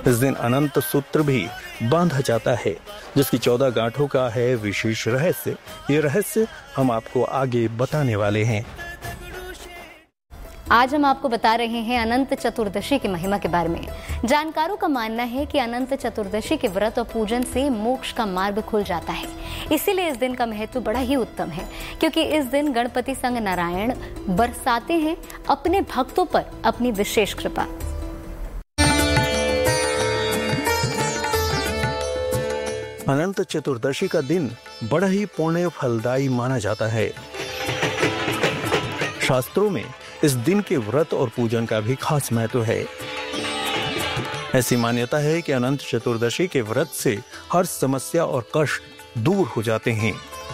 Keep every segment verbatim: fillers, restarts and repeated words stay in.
इस दिन अनंत सूत्र भी बांधा जाता है, जिसकी चौदह गांठों का है विशेष रहस्य। ये रहस्य हम आपको आगे बताने वाले हैं। आज हम आपको बता रहे हैं अनंत चतुर्दशी की महिमा के बारे में। जानकारों का मानना है कि अनंत चतुर्दशी के व्रत और पूजन से मोक्ष का मार्ग खुल जाता है। इसीलिए इस दिन का महत्व बड़ा ही उत्तम है, क्योंकि इस दिन गणपति संग नारायण बरसाते हैं अपने भक्तों पर अपनी विशेष कृपा। अनंत चतुर्दशी का दिन बड़ा ही पुण्य फलदायी माना जाता है। शास्त्रों में इस दिन के व्रत और पूजन का भी खास महत्व है। ऐसी मान्यता है कि अनंत चतुर्दशी के व्रत से हर समस्या और कष्ट दूर हो जाते हैं।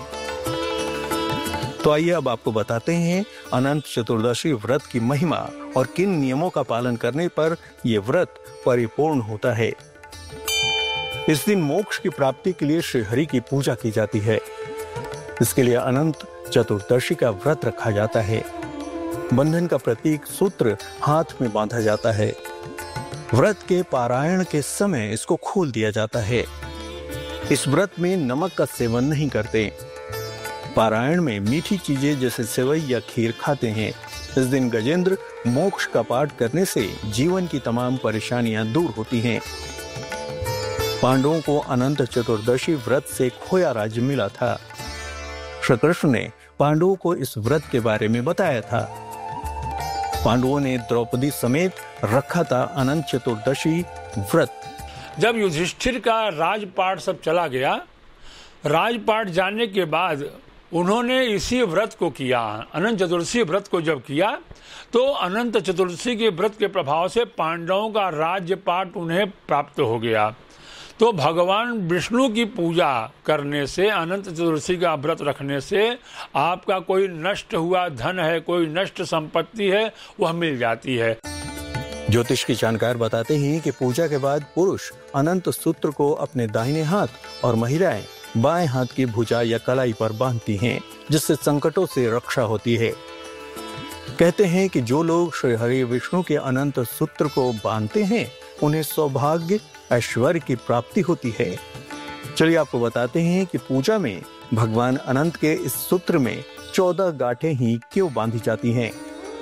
तो आइए अब आपको बताते हैं अनंत चतुर्दशी व्रत की महिमा और किन नियमों का पालन करने पर यह व्रत परिपूर्ण होता है। इस दिन मोक्ष की प्राप्ति के लिए श्री हरि की पूजा की जाती है। इसके लिए अनंत चतुर्दशी का व्रत रखा जाता है। बंधन का प्रतीक सूत्र हाथ में बांधा जाता है। व्रत के पारायण के समय इसको खोल दिया जाता है। इस व्रत में नमक का सेवन नहीं करते। पारायण में मीठी चीजें जैसे सेवई या खीर खाते हैं। इस दिन गजेंद्र मोक्ष का पाठ करने से जीवन की तमाम परेशानियां दूर होती हैं। पांडवों को अनंत चतुर्दशी व्रत से खोया राज्य मिला था। श्री कृष्ण ने पांडवों को इस व्रत के बारे में बताया था। पांडवों ने द्रौपदी समेत रखा था अनंत चतुर्दशी व्रत। जब युधिष्ठिर का राजपाट सब चला गया, राजपाट जाने के बाद उन्होंने इसी व्रत को किया। अनंत चतुर्दशी व्रत को जब किया तो अनंत चतुर्दशी के व्रत के प्रभाव से पांडवों का राज्यपाट उन्हें प्राप्त हो गया। तो भगवान विष्णु की पूजा करने से, अनंत चतुर्दशी का व्रत रखने से आपका कोई नष्ट हुआ धन है, कोई नष्ट संपत्ति है, वह मिल जाती है। ज्योतिष की जानकार बताते हैं कि पूजा के बाद पुरुष अनंत सूत्र को अपने दाहिने हाथ और महिलाएं बाएं हाथ की भुजा या कलाई पर बांधती हैं, जिससे संकटों से रक्षा होती है। कहते हैं कि जो लोग श्री हरि विष्णु के अनंत सूत्र को बांधते हैं, उन्हें सौभाग्य ऐश्वर्य की प्राप्ति होती है। चलिए आपको बताते हैं कि पूजा में भगवान अनंत के इस सूत्र में चौदह गांठें ही क्यों बांधी जाती हैं।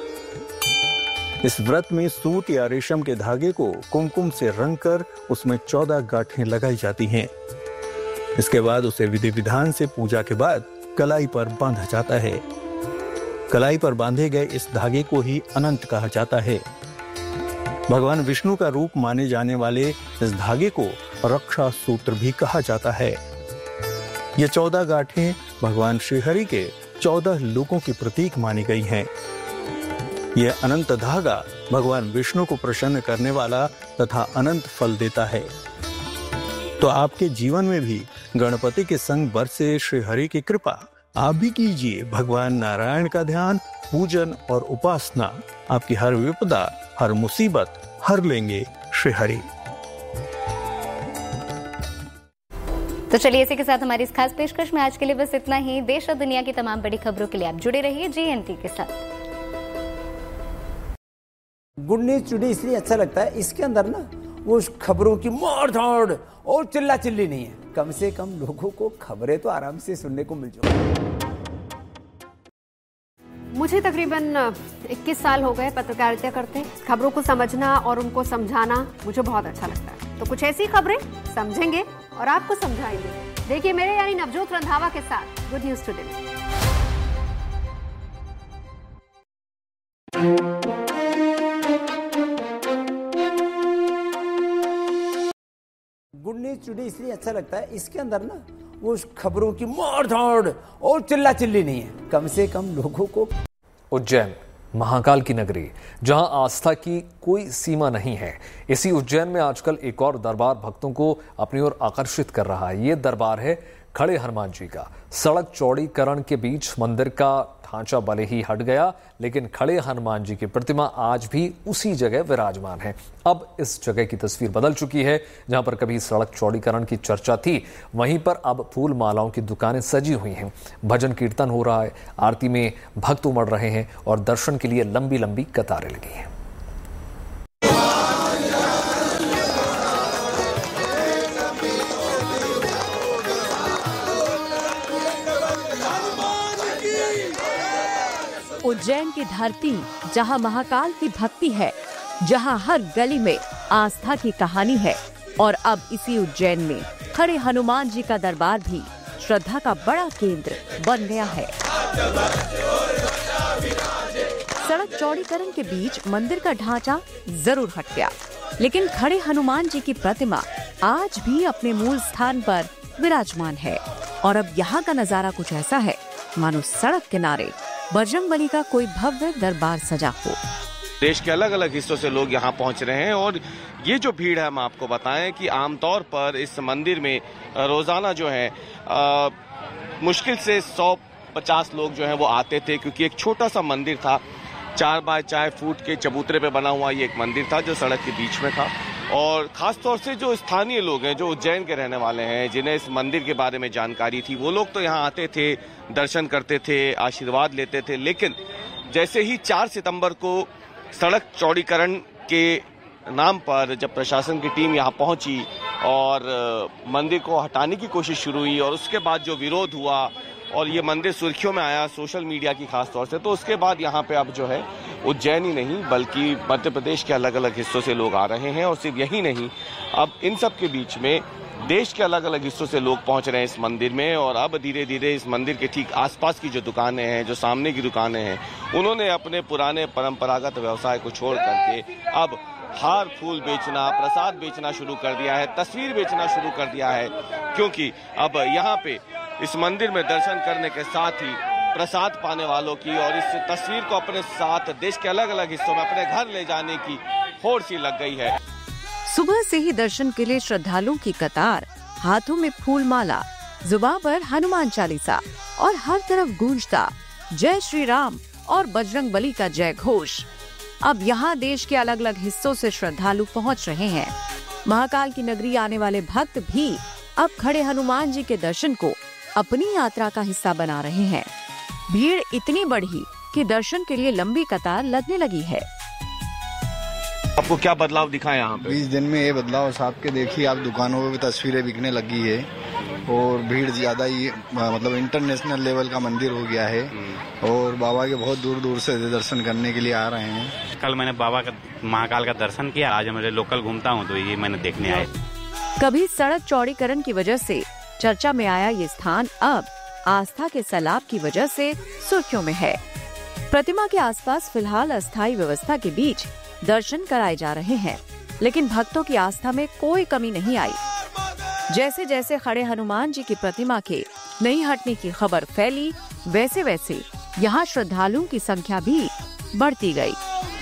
इस व्रत में सूत या रेशम के धागे को कुमकुम से रंग कर उसमें चौदह गांठें लगाई जाती हैं। इसके बाद उसे विधि विधान से पूजा के बाद कलाई पर बांधा जाता है। कलाई पर बांधे गए इस धागे को ही अनंत कहा जाता है। भगवान विष्णु का रूप माने जाने वाले इस धागे को रक्षा सूत्र भी कहा जाता है। ये चौदह गांठें भगवान श्रीहरि के चौदह लोकों की प्रतीक मानी गई हैं। ये अनंत धागा भगवान विष्णु को प्रसन्न करने वाला तथा अनंत फल देता है। तो आपके जीवन में भी गणपति के संग बरसे श्रीहरि की कृपा आप भी कीजिए। भगवान नारायण का ध्यान, पूजन और उपासना आपकी हर विपदा, हर मुसीबत हर लेंगे श्री हरि। तो चलिए इसी के साथ हमारी इस खास पेशकश में आज के लिए बस इतना ही। देश और दुनिया की तमाम बड़ी खबरों के लिए आप जुड़े रहिए जीएनटी के साथ। गुड न्यूज टुडे इसलिए अच्छा लगता है, इसके अंदर ना वो खबरों की मार धाड़ और चिल्ला चिल्ली नहीं है। कम से कम लोगों को खबरें तो आराम से सुनने को मिल जाए। मुझे तकरीबन इक्कीस साल हो गए पत्रकारिता करते। खबरों को समझना और उनको समझाना मुझे बहुत अच्छा लगता है। तो कुछ ऐसी खबरें समझेंगे और आपको समझाएंगे। देखिए मेरे यानी नवजोत रंधावा के साथ good news today. Good news today इसलिए अच्छा लगता है, इसके अंदर ना वो खबरों की मार धाड़ और चिल्ला चिल्ली नहीं है। कम से कम लोगों को। उज्जैन महाकाल की नगरी, जहां आस्था की कोई सीमा नहीं है। इसी उज्जैन में आजकल एक और दरबार भक्तों को अपनी ओर आकर्षित कर रहा है। ये दरबार है खड़े हनुमान जी का। सड़क चौड़ीकरण के बीच मंदिर का ढांचा भले ही हट गया, लेकिन खड़े हनुमान जी की प्रतिमा आज भी उसी जगह विराजमान है। अब इस जगह की तस्वीर बदल चुकी है। जहां पर कभी सड़क चौड़ीकरण की चर्चा थी, वहीं पर अब फूल मालाओं की दुकानें सजी हुई हैं। भजन कीर्तन हो रहा है, आरती में भक्त उमड़ रहे हैं और दर्शन के लिए लंबी लंबी कतारें लगी हैं। उज्जैन की धरती जहां महाकाल की भक्ति है, जहां हर गली में आस्था की कहानी है, और अब इसी उज्जैन में खड़े हनुमान जी का दरबार भी श्रद्धा का बड़ा केंद्र बन गया है। सड़क चौड़ीकरण के बीच मंदिर का ढांचा जरूर हट गया, लेकिन खड़े हनुमान जी की प्रतिमा आज भी अपने मूल स्थान पर विराजमान है। और अब यहाँ का नजारा कुछ ऐसा है मानो सड़क किनारे बजरंगबली का कोई भव्य दरबार सजा हो। देश के अलग अलग हिस्सों से लोग यहाँ पहुँच रहे हैं, और ये जो भीड़ है हम आपको बताएं कि आमतौर पर इस मंदिर में रोजाना जो है आ, मुश्किल से सौ पचास लोग जो है वो आते थे, क्योंकि एक छोटा सा मंदिर था, चार बाय चार फुट के चबूतरे पे बना हुआ ये एक मंदिर था जो सड़क के बीच में था। और खास तौर से जो स्थानीय लोग हैं, जो उज्जैन के रहने वाले हैं, जिन्हें इस मंदिर के बारे में जानकारी थी, वो लोग तो यहाँ आते थे, दर्शन करते थे, आशीर्वाद लेते थे। लेकिन जैसे ही चार सितंबर को सड़क चौड़ीकरण के नाम पर जब प्रशासन की टीम यहाँ पहुंची और मंदिर को हटाने की कोशिश शुरू हुई, और उसके बाद जो विरोध हुआ और ये मंदिर सुर्खियों में आया सोशल मीडिया की खास तौर से, तो उसके बाद यहाँ पे अब जो है उज्जैन ही नहीं बल्कि मध्य प्रदेश के अलग अलग हिस्सों से लोग आ रहे हैं। और सिर्फ यही नहीं, अब इन सब के बीच में देश के अलग अलग हिस्सों से लोग पहुंच रहे हैं इस मंदिर में। और अब धीरे धीरे इस मंदिर के ठीक आसपास की जो दुकानें हैं, जो सामने की दुकानें हैं, उन्होंने अपने पुराने परंपरागत व्यवसाय को छोड़ करके अब हार फूल बेचना, प्रसाद बेचना शुरू कर दिया है, तस्वीर बेचना शुरू कर दिया है। क्योंकि अब यहाँ पे इस मंदिर में दर्शन करने के साथ ही प्रसाद पाने वालों की और इस तस्वीर को अपने साथ देश के अलग अलग हिस्सों में अपने घर ले जाने की होड़ सी लग गई है। सुबह से ही दर्शन के लिए श्रद्धालुओं की कतार, हाथों में फूल माला, जुबान पर हनुमान चालीसा और हर तरफ गूंजता जय श्री राम और बजरंगबली का जय घोष। अब यहाँ देश के अलग अलग हिस्सों से श्रद्धालु पहुँच रहे हैं। महाकाल की नगरी आने वाले भक्त भी अब खड़े हनुमान जी के दर्शन को अपनी यात्रा का हिस्सा बना रहे हैं। भीड़ इतनी बढ़ी कि दर्शन के लिए लंबी कतार लगने लगी है। आपको क्या बदलाव दिखा यहाँ पे? बीस दिन में ये बदलाव साहब के देखिए, आप दुकानों में भी तस्वीरें बिकने लगी है और भीड़ ज्यादा ही मतलब इंटरनेशनल लेवल का मंदिर हो गया है और बाबा के बहुत दूर दूर से दर्शन करने के लिए आ रहे हैं। कल मैंने बाबा का महाकाल का दर्शन किया, आज मेरे लोकल घूमता हूँ तो ये मैंने देखने आए। कभी सड़क चौड़ीकरण की वजह से चर्चा में आया ये स्थान अब आस्था के सैलाब की वजह से सुर्खियों में है। प्रतिमा के आसपास फिलहाल अस्थायी व्यवस्था के बीच दर्शन कराए जा रहे हैं, लेकिन भक्तों की आस्था में कोई कमी नहीं आई। जैसे जैसे खड़े हनुमान जी की प्रतिमा के नहीं हटने की खबर फैली, वैसे वैसे यहाँ श्रद्धालुओं की संख्या भी बढ़ती गई।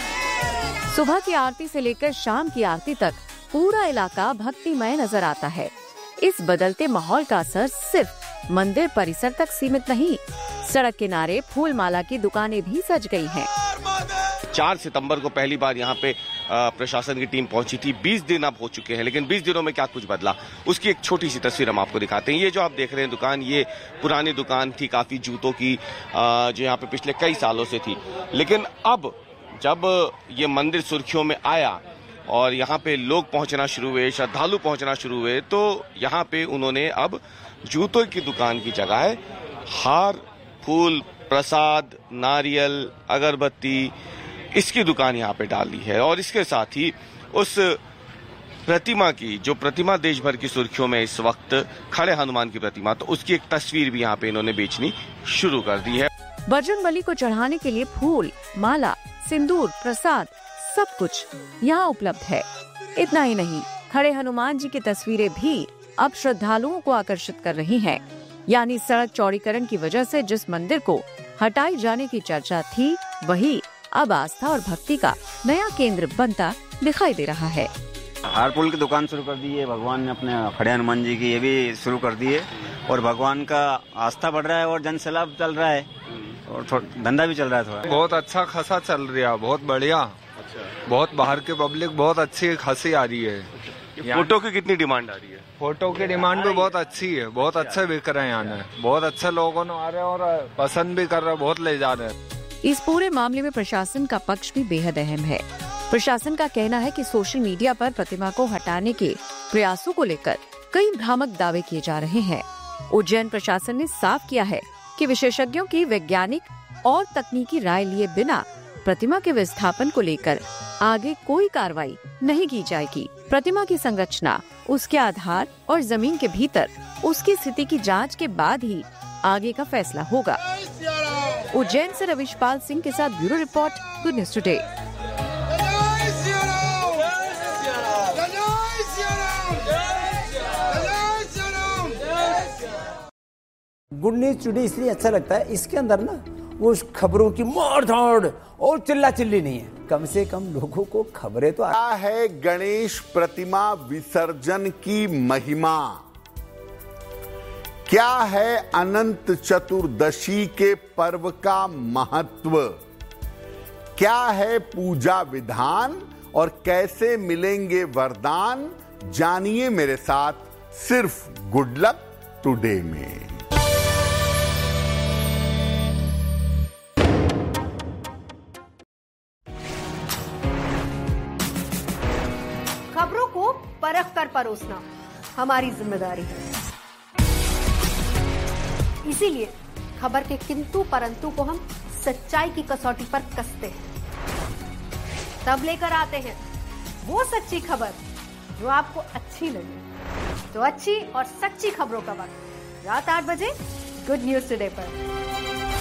सुबह की आरती से लेकर शाम की आरती तक पूरा इलाका भक्तिमय नजर आता है। इस बदलते माहौल का असर सिर्फ मंदिर परिसर तक सीमित नहीं, सड़क किनारे फूल माला की दुकानें भी सज गई हैं। चार सितंबर को पहली बार यहाँ पे प्रशासन की टीम पहुंची थी। बीस दिन अब हो चुके हैं, लेकिन बीस दिनों में क्या कुछ बदला, उसकी एक छोटी सी तस्वीर हम आपको दिखाते हैं। ये जो आप देख रहे हैं दुकान, ये पुरानी दुकान थी काफी जूतों की, जो यहाँ पे पिछले कई सालों से थी। लेकिन अब जब ये मंदिर सुर्खियों में आया और यहाँ पे लोग पहुंचना शुरू हुए, श्रद्धालु पहुंचना शुरू हुए, तो यहाँ पे उन्होंने अब जूतों की दुकान की जगह हार, फूल, प्रसाद, नारियल, अगरबत्ती, इसकी दुकान यहाँ पे डाल दी है। और इसके साथ ही उस प्रतिमा की, जो प्रतिमा देश भर की सुर्खियों में इस वक्त खड़े हनुमान की प्रतिमा, तो उसकी एक तस्वीर भी यहाँ पे इन्होंने बेचनी शुरू कर दी है। बजरंगबली को चढ़ाने के लिए फूल, माला, सिंदूर, प्रसाद सब कुछ यहाँ उपलब्ध है। इतना ही नहीं, खड़े हनुमान जी की तस्वीरें भी अब श्रद्धालुओं को आकर्षित कर रही हैं। यानी सड़क चौड़ीकरण की वजह से जिस मंदिर को हटाई जाने की चर्चा थी, वही अब आस्था और भक्ति का नया केंद्र बनता दिखाई दे रहा है। हार फूल की दुकान शुरू कर दी है भगवान ने, अपने खड़े हनुमान जी की, ये भी शुरू कर दी है और भगवान का आस्था बढ़ रहा है और जन सैलाब चल रहा है और धंधा भी चल रहा है थोड़ा। बहुत अच्छा खासा चल रहा है, बहुत बढ़िया। अच्छा। बहुत बाहर के पब्लिक बहुत अच्छी खासी आ रही है। फोटो की कितनी डिमांड आ रही है? फोटो की डिमांड भी बहुत अच्छी है, बहुत अच्छे बिक रहे हैं यहाँ, बहुत अच्छे लोगों ने आ रहे हैं और पसंद भी कर रहे हैं, बहुत ले जा रहे हैं। इस पूरे मामले में प्रशासन का पक्ष भी बेहद अहम है। प्रशासन का कहना है कि सोशल मीडिया पर प्रतिमा को हटाने के प्रयासों को लेकर कई भ्रामक दावे किए जा रहे हैं। उज्जैन प्रशासन ने साफ किया है कि विशेषज्ञों की वैज्ञानिक और तकनीकी राय लिए बिना प्रतिमा के विस्थापन को लेकर आगे कोई कार्रवाई नहीं की जाएगी। प्रतिमा की संरचना, उसके आधार और जमीन के भीतर उसकी स्थिति की जांच के बाद ही आगे का फैसला होगा। उज्जैन से रविशपाल सिंह के साथ bureau report, good news today. Good news today इसलिए अच्छा लगता है, इसके अंदर ना वो खबरों की मार धाड़ और चिल्ला चिल्ली नहीं है। कम से कम लोगों को खबरें तो क्या है गणेश प्रतिमा विसर्जन की महिमा, क्या है अनंत चतुर्दशी के पर्व का महत्व, क्या है पूजा विधान और कैसे मिलेंगे वरदान, जानिए मेरे साथ सिर्फ गुड लक टुडे में। खबरों को परख कर परोसना हमारी जिम्मेदारी है, इसीलिए खबर के किंतु परंतु को हम सच्चाई की कसौटी पर कसते हैं, तब लेकर आते हैं वो सच्ची खबर जो आपको अच्छी लगे। तो अच्छी और सच्ची खबरों का वक्त रात आठ बजे गुड न्यूज टुडे पर।